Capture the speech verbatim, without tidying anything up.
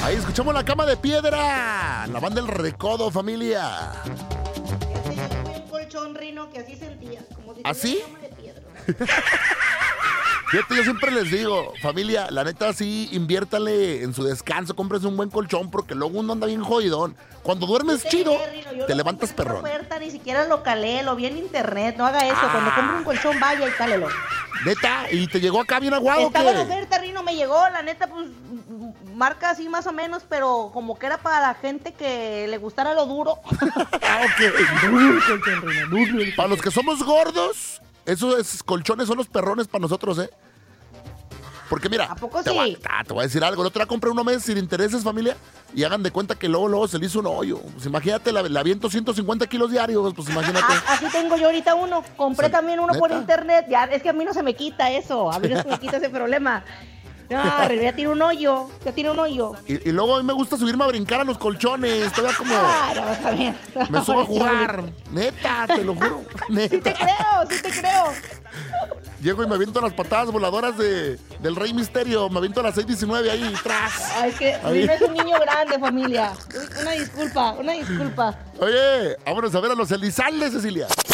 Ahí escuchamos La Cama de Piedra, la banda El Recodo, familia. Un colchón, Rino, que así sentía, como si ¿Así? tuviera cama de piedra. Fíjate, yo siempre les digo, familia, la neta sí, inviértale en su descanso, cómprese un buen colchón, porque luego uno anda bien jodidón. Cuando duermes Yo te chido, diré, Rino, yo te lo levantas compré en perrón. oferta, ni siquiera lo calé, lo vi en internet, no haga eso. Ah. Cuando compre un colchón, vaya y cálelo. Neta, ¿y te llegó acá bien aguado o Estaba en qué? oferta, Rino, me llegó, la neta, pues, marca así más o menos, pero como que era para la gente que le gustara lo duro. Ah, ok. Para los que somos gordos, esos, esos colchones son los perrones para nosotros, ¿eh? Porque mira, ¿A poco te, sí? voy a, ah, te voy a decir algo. El otro día compré uno mes sin intereses, familia, y hagan de cuenta que luego, luego se le hizo un hoyo. Pues imagínate, la, la aviento ciento cincuenta kilos diarios, pues imagínate. Ah, así tengo yo ahorita uno. Compré Sí, también uno por ¿neta? internet. Ya, es que a mí no se me quita eso. A mí no se me quita ese problema. No, ya tiene un hoyo. Ya tiene un hoyo. Y, y luego a mí me gusta subirme a brincar a los colchones. Todavía como Ah, no, está bien. me subo a jugar. Neta, te lo juro. Sí te Neta. creo, sí te creo. Llego y me aviento las patadas voladoras de, del Rey Misterio. Me aviento a las seis diecinueve ahí, tras. Ay, es que Ahí. no es un niño grande, familia. Una disculpa, una disculpa. Oye, vámonos a ver a los Elizaldes, Cecilia.